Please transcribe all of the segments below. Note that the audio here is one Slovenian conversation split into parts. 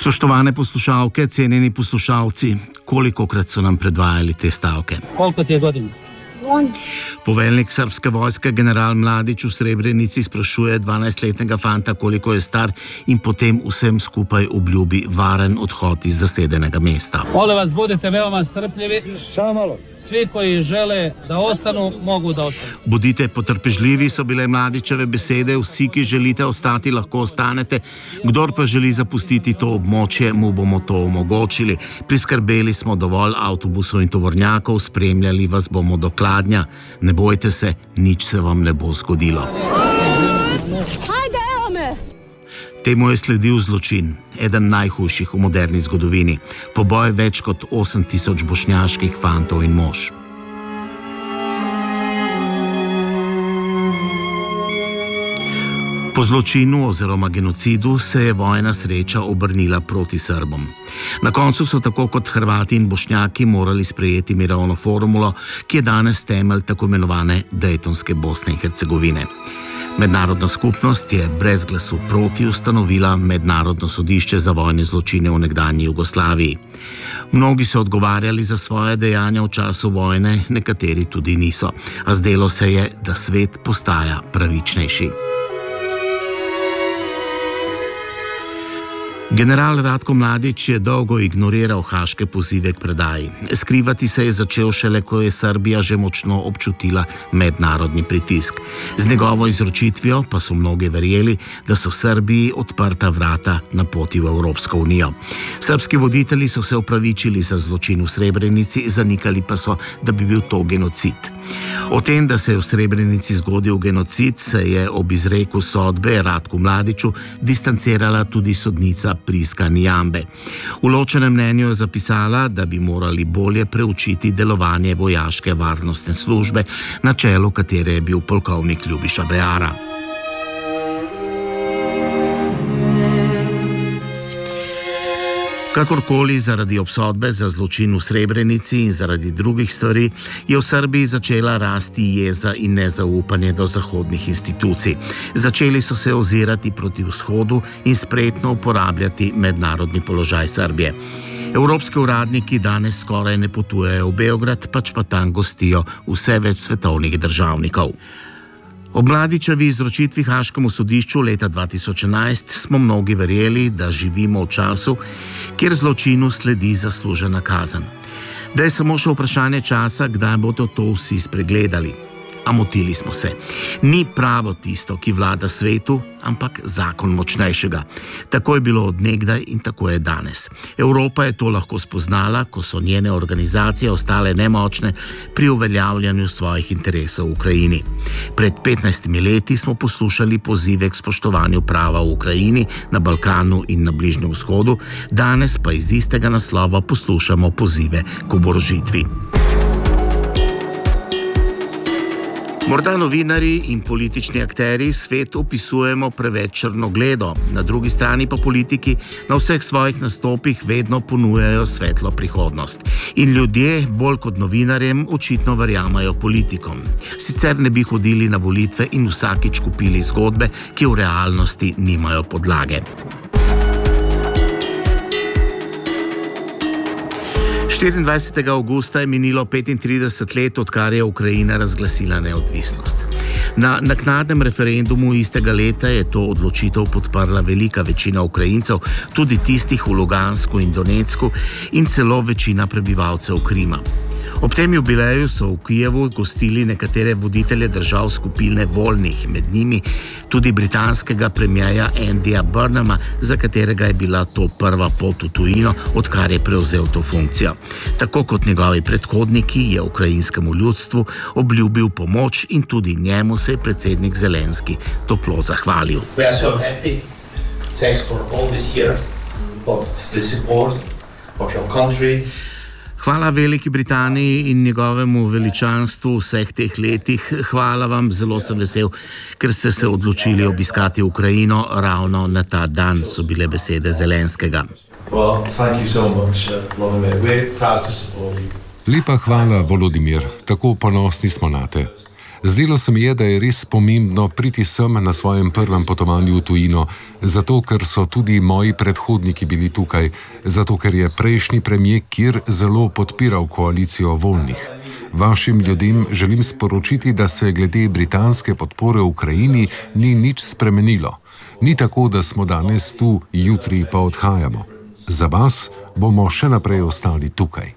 Spoštovane poslušalke, cenjeni poslušalci, kolikokrat so nam predvajali te stavke? Koliko ti je godina? Poveljnik srpske vojske general Mladić v Srebrenici sprašuje 12-letnega fanta, koliko je star, in potem vsem skupaj obljubi varen odhod iz zasedenega mesta. Molim vas, budite veoma strpljivi. Samo malo. Svi koji žele da ostanu, mogu da ostanu. Budite potrpežljivi, so bile Mladićeve besede. Vsi, ki želite ostati, lahko ostanete. Kdor pa želi zapustiti to območje, mu bomo to omogočili. Priskrbeli smo dovolj avtobusov in tovornjakov, spremljali vas bomo do Kladnja. Ne bojte se, nič se vam ne bo zgodilo. Ajde, evo me! Temu je sledil zločin, eden najhujših v moderni zgodovini. Poboj več kot 8000 bošnjaških fantov in mož. Po zločinu oziroma genocidu se je vojna sreča obrnila proti Srbom. Na koncu so tako kot Hrvati in Bošnjaki morali sprejeti mirovno formulo, ki je danes temelj tako imenovane Dejtonske Bosne in Hercegovine. Mednarodna skupnost je brez glasu proti ustanovila Mednarodno sodišče za vojne zločine v nekdanji Jugoslaviji. Mnogi so odgovarjali za svoje dejanja v času vojne, nekateri tudi niso, a zdelo se je, da svet postaja pravičnejši. General Ratko Mladić je dolgo ignoriral haaške pozive k predaji. Skrivati se je začel šele, ko je Srbija že močno občutila mednarodni pritisk. Z njegovo izročitvijo pa so mnogi verjeli, da so Srbiji odprta vrata na poti v Evropsko unijo. Srbski voditelji so se opravičili za zločin v Srebrenici, zanikali pa so, da bi bil to genocid. O tem, da se je v Srebrenici zgodil genocid, se je ob izreku sodbe Ratku Mladiću distancirala tudi sodnica Priska Nijambe. V ločenem mnenju je zapisala, da bi morali bolje preučiti delovanje vojaške varnostne službe, na čelu katere je bil polkovnik Ljubiša Beara. Kakorkoli, zaradi obsodbe za zločin v Srebrenici in zaradi drugih stvari je v Srbiji začela rasti jeza in nezaupanje do zahodnih institucij. Začeli so se ozirati proti vzhodu in spretno uporabljati mednarodni položaj Srbije. Evropski uradniki danes skoraj ne potujejo v Beograd, pač pa tam gostijo vse več svetovnih državnikov. Ob Mladićevi izročitvi Haaškemu sodišču leta 2011 smo mnogi verjeli, da živimo v času, kjer zločinu sledi zaslužena kazen. Da je samo še vprašanje časa, kdaj bodo to vsi spregledali. A motili smo se. Ni pravo tisto, ki vlada svetu, ampak zakon močnejšega. Tako je bilo od nekdaj in tako je danes. Evropa je to lahko spoznala, ko so njene organizacije ostale nemočne pri uveljavljanju svojih interesov v Ukrajini. Pred 15 leti smo poslušali pozive k spoštovanju prava v Ukrajini, na Balkanu in na Bližnjem vzhodu, danes pa iz istega naslova poslušamo pozive k oborožitvi. Morda novinarji in politični akteri svet opisujemo preveč črnogledo, na drugi strani pa politiki na vseh svojih nastopih vedno ponujajo svetlo prihodnost. In ljudje, bolj kot novinarjem, očitno verjamajo politikom. Sicer ne bi hodili na volitve in vsakič kupili zgodbe, ki v realnosti nimajo podlage. 24. avgusta je minilo 35 let, odkar je Ukrajina razglasila neodvisnost. Na naknadnem referendumu istega leta je to odločitev podprla velika večina Ukrajincev, tudi tistih v Lugansku in Donetsku in celo večina prebivalcev Krima. Ob tem jubileju so v Kijevu gostili nekatere voditelje držav skupine voljnih, med njimi tudi britanskega premierja Andyja Burnhama, za katerega je bila to prva pot v tujino, odkar je prevzel to funkcijo. Tako kot njegovi predhodniki je ukrajinskemu ljudstvu obljubil pomoč in tudi njemu se je predsednik Zelenski toplo zahvalil. We are so happy. Thanks for all this year of the support of your country. Hvala Veliki Britaniji in njegovemu veličanstvu vseh teh letih. Hvala vam, zelo sem vesel, ker ste se odločili obiskati Ukrajino ravno na ta dan, so bile besede Zelenskega. Well, thank you so much, Volodymyr. We're proud to support you. Lepa hvala, Volodymyr. Tako ponosni smo nate. Zdelo se mi je, da je res pomembno priti sem na svojem prvem potovanju v tujino, zato ker so tudi moji predhodniki bili tukaj, zato ker je prejšnji premijer Kir zelo podpiral koalicijo voljnih. Vašim ljudem želim sporočiti, da se glede britanske podpore Ukrajini ni nič spremenilo. Ni tako, da smo danes tu, jutri pa odhajamo. Za vas bomo še naprej ostali tukaj.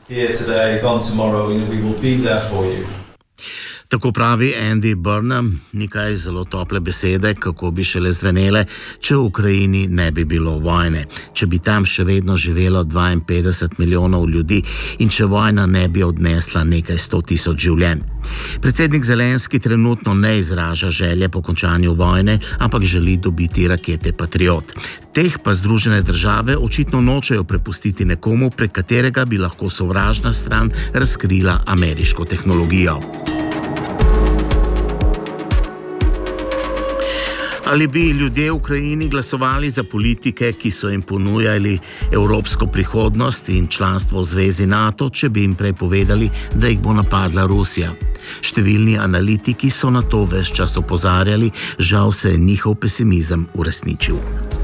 Tako pravi Andy Burnham, nekaj zelo tople besede, kako bi šele zvenele, če v Ukrajini ne bi bilo vojne, če bi tam še vedno živelo 52 milijonov ljudi in če vojna ne bi odnesla nekaj 100 tisoč življenj. Predsednik Zelenski trenutno ne izraža želje po končanju vojne, ampak želi dobiti rakete Patriot. Teh pa Združene države očitno nočejo prepustiti nekomu, prek katerega bi lahko sovražna stran razkrila ameriško tehnologijo. Ali bi ljudje v Ukrajini glasovali za politike, ki so jim ponujali evropsko prihodnost in članstvo v zvezi NATO, če bi jim prej povedali, da jih bo napadla Rusija? Številni analitiki so na to ves čas opozarjali, žal se je njihov pesimizem uresničil.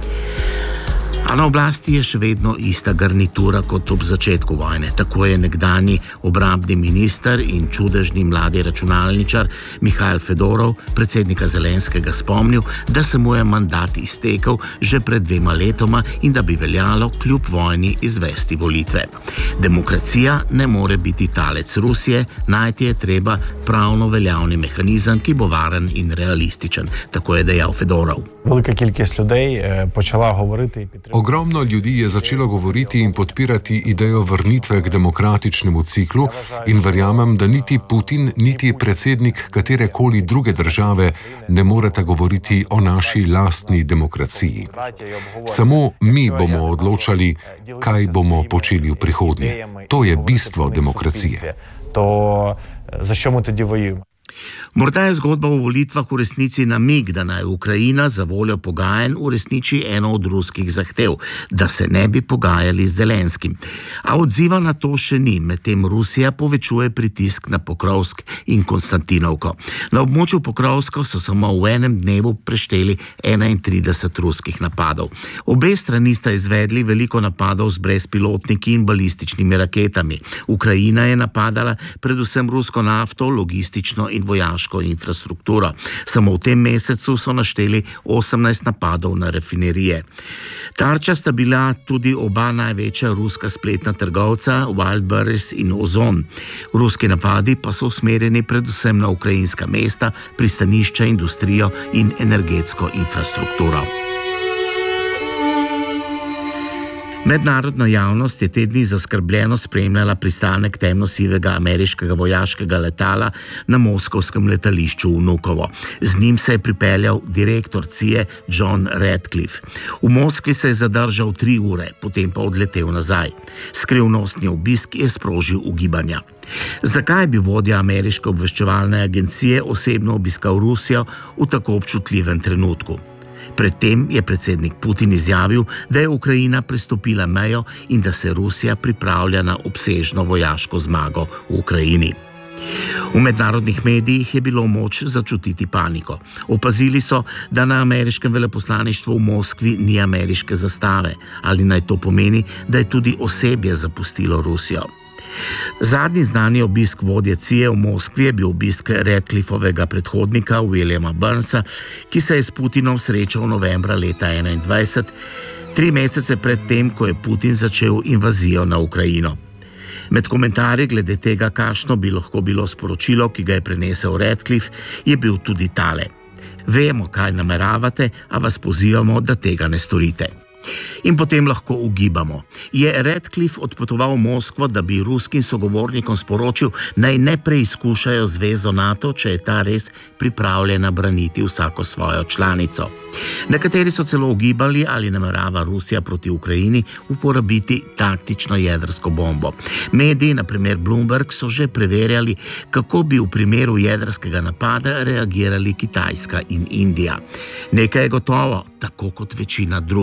A na oblasti je še vedno ista garnitura kot ob začetku vojne. Tako je nekdanji obrambni minister in čudežni mladi računalničar Mihajl Fedorov predsednika Zelenskega spomnil, da se mu je mandat iztekel že pred 2 letoma in da bi veljalo kljub vojni izvesti volitve. Demokracija ne more biti talec Rusije, najti je treba pravno veljavni mehanizem, ki bo varen in realističen. Tako je dejal Fedorov. Velika kількість людей почала говорити і підтримувати. Ogromno ljudi je začelo govoriti in podpirati idejo vrnitve k demokratičnemu ciklu in verjamem, da niti Putin, niti predsednik katerekoli druge države ne moreta govoriti o naši lastni demokraciji. Samo mi bomo odločali, kaj bomo počeli v prihodnje. To je bistvo demokracije. То за що ми тоді воюємо? Morda je zgodba o volitvah v resnici namig, da naj Ukrajina za voljo pogajanj uresniči eno od ruskih zahtev, da se ne bi pogajali z Zelenskim. A odziva na to še ni, medtem Rusija povečuje pritisk na Pokrovsk in Konstantinovko. Na območju Pokrovska so samo v enem dnevu prešteli 31 ruskih napadov. Obe strani sta izvedli veliko napadov z brezpilotniki in balističnimi raketami. Ukrajina je napadala predvsem rusko nafto, logistično in vojaško infrastrukturo. Samo v tem mesecu so našteli 18 napadov na rafinerije. Tarča sta bila tudi oba največja ruska spletna trgovca, Wildberries in Ozon. Ruski napadi pa so usmerjeni predvsem na ukrajinska mesta, pristanišča, industrijo in energetsko infrastrukturo. Mednarodna javnost je te dni zaskrbljeno spremljala pristanek temnosivega ameriškega vojaškega letala na moskovskem letališču Vnukovo. Z njim se je pripeljal direktor CIA John Ratcliffe. V Moskvi se je zadržal 3 ure, potem pa odletel nazaj. Skrivnostni obisk je sprožil ugibanja. Zakaj bi vodja ameriške obveščevalne agencije osebno obiskal Rusijo v tako občutljivem trenutku? Predtem je predsednik Putin izjavil, da je Ukrajina prestopila mejo in da se Rusija pripravlja na obsežno vojaško zmago v Ukrajini. V mednarodnih medijih je bilo moč začutiti paniko. Opazili so, da na ameriškem veleposlaništvu v Moskvi ni ameriške zastave. Ali naj to pomeni, da je tudi osebje zapustilo Rusijo? Zadnji znani obisk vodje CIA v Moskvi je bil obisk Ratcliffovega predhodnika Williama Burnsa, ki se je s Putinom srečal novembra leta 2021, 3 mesece pred tem, ko je Putin začel invazijo na Ukrajino. Med komentarji glede tega, kakšno bi lahko bilo sporočilo, ki ga je prenesel Ratcliffe, je bil tudi tale. Vemo, kaj nameravate, a vas pozivamo, da tega ne storite. In potem lahko ugibamo. Je Ratcliffe odpotoval v Moskvo, da bi ruskim sogovornikom sporočil, naj ne preizkušajo zvezo NATO, če je ta res pripravljena braniti vsako svojo članico. Nekateri so celo ugibali, ali namerava Rusija proti Ukrajini uporabiti taktično jedrsko bombo. Mediji, na primer Bloomberg, so že preverjali, kako bi v primeru jedrskega napada reagirali Kitajska in Indija. Nekaj je gotovo, tako kot večina drugih.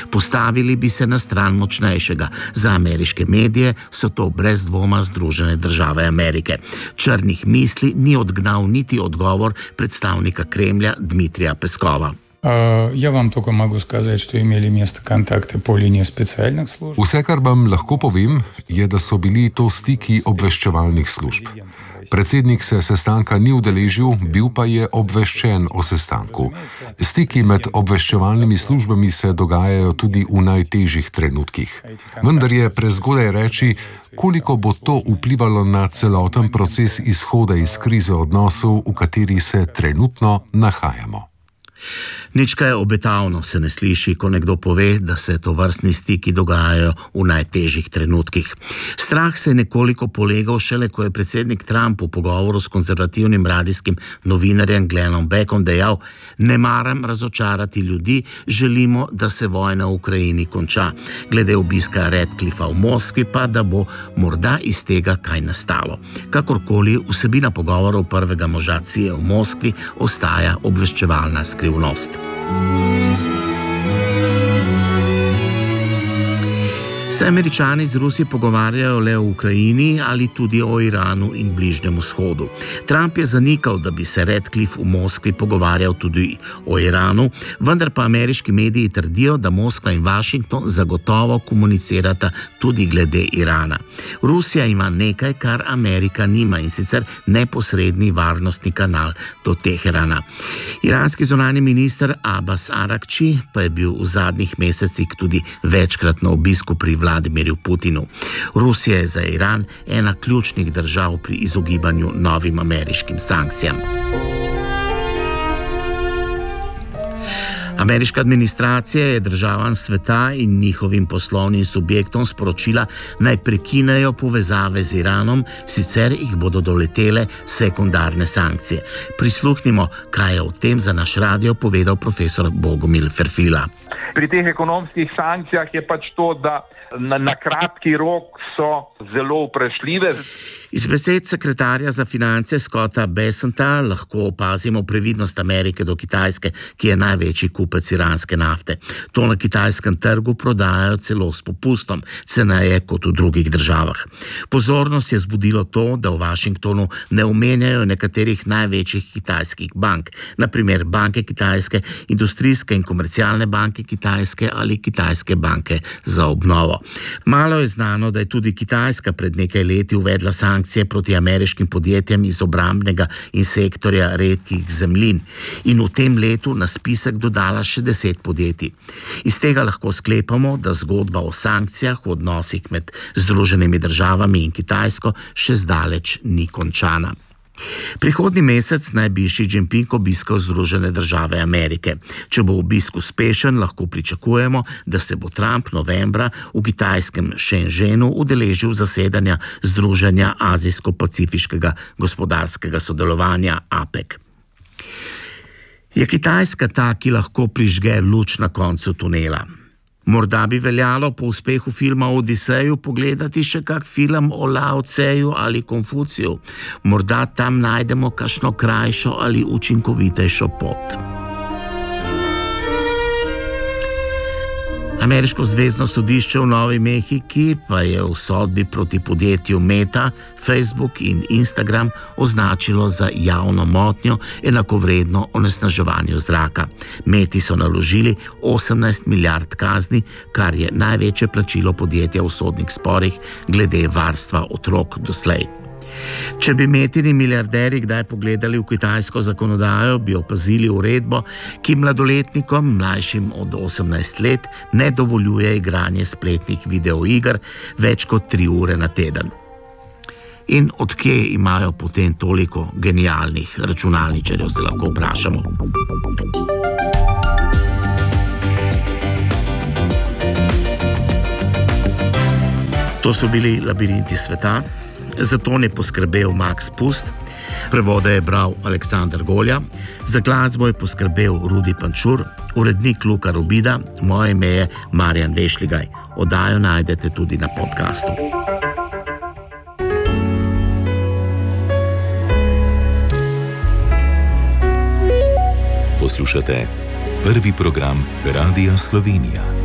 Postavili bi se na stran močnejšega. Za ameriške medije so to brez dvoma Združene države Amerike. Črnih misli ni odgnal niti odgovor predstavnika Kremlja Dmitrija Peskova. Я вам только могу сказать, что имели место контакты по линии специальных служб. Vse, kar vam lahko povem, je, da so bili to stiki obveščevalnih služb. Predsednik se sestanka ni udeležil, bil pa je obveščen o sestanku. Stiki med obveščevalnimi službami se dogajajo tudi v najtežjih trenutkih. Vendar je prezgodaj reči, koliko bo to vplivalo na celoten proces izhoda iz krize odnosov, v kateri se trenutno nahajamo. Nič kaj obetavno se ne sliši, ko nekdo pove, da se tovrstni stiki dogajajo v najtežjih trenutkih. Strah se je nekoliko polegal šele, ko je predsednik Trump v pogovoru s konzervativnim radijskim novinarjem Glennom Beckom dejal: "Ne maram razočarati ljudi, želimo, da se vojna v Ukrajini konča." Glede obiska Radcliffa v Moskvi pa, da bo morda iz tega kaj nastalo. Kakorkoli, vsebina pogovorov prvega moža CIA v Moskvi ostaja obveščevalna skrivnost. Se Američani z Rusi pogovarjajo le o Ukrajini ali tudi o Iranu in Bližnjem vzhodu? Trump je zanikal, da bi se Radcliffe v Moskvi pogovarjal tudi o Iranu, vendar pa ameriški mediji trdijo, da Moskva in Washington zagotovo komunicirata tudi glede Irana. Rusija ima nekaj, kar Amerika nima, in sicer neposredni varnostni kanal do Teherana. Iranski zunanji minister Abbas Arakči pa je bil v zadnjih mesecih tudi večkrat na obisku pri Vladimirju Putinu. Rusija je za Iran ena ključnih držav pri izogibanju novim ameriškim sankcijam. Ameriška administracija je državam sveta in njihovim poslovnim subjektom sporočila, naj prekinejo povezave z Iranom, sicer jih bodo doletele sekundarne sankcije. Prisluhnimo, kaj je o tem za naš radio povedal profesor Bogomil Ferfila. Pri teh ekonomskih sankcijah je pač to, da na kratki rok so zelo vprašljive. Iz besed sekretarja za finance Scotta Bessenta lahko opazimo previdnost Amerike do Kitajske, ki je največji kupec iranske nafte. To na kitajskem trgu prodajajo celo s popustom, ceneje kot v drugih državah. Pozornost je zbudilo to, da v Washingtonu ne omenjajo nekaterih največjih kitajskih bank, naprimer Banke Kitajske, Industrijske in komercialne banke Kitajske ali Kitajske banke za obnovo. Malo je znano, da je tudi Kitajska pred nekaj leti uvedla sankcije proti ameriškim podjetjem iz obrambnega in sektorja redkih zemljin in v tem letu na spisek dodala še 10 podjetij. Iz tega lahko sklepamo, da zgodba o sankcijah v odnosih med Združenimi državami in Kitajsko še zdaleč ni končana. Prihodnji mesec naj bi Xi Jinping obiskal Združene države Amerike. Če bo obisk uspešen, lahko pričakujemo, da se bo Trump novembra v kitajskem Shenzhenu udeležil zasedanja Združenja Azijsko-pacifiškega gospodarskega sodelovanja APEC. Je Kitajska ta, ki lahko prižge luč na koncu tunela? Morda bi veljalo po uspehu filma o Odiseju pogledati še kak film o Lao Tseju ali Konfuciju. Morda tam najdemo kakšno krajšo ali učinkovitejšo pot. Ameriško zvezno sodišče v Novi Mehiki pa je v sodbi proti podjetju Meta, Facebook in Instagram označilo za javno motnjo enakovredno onesnaževanju zraka. Meti so naložili 18 milijard kazni, kar je največje plačilo podjetja v sodnih sporih glede varstva otrok doslej. Če bi Metini milijarderji kdaj pogledali v kitajsko zakonodajo, bi opazili uredbo, ki mladoletnikom mlajšim od 18 let ne dovoljuje igranje spletnih videoiger več kot 3 ure na teden. In odkje imajo potem toliko genialnih računalničarjev, se lahko vprašamo. To so bili Labirinti sveta. Za to je poskrbel Max Pust, prevode je bral Aleksandar Golja, za glasbo je poskrbel Rudi Pančur, urednik Luka Robida, moje ime je Marjan Vešligaj. Oddajo najdete tudi na podcastu. Poslušate prvi program Radia Slovenija.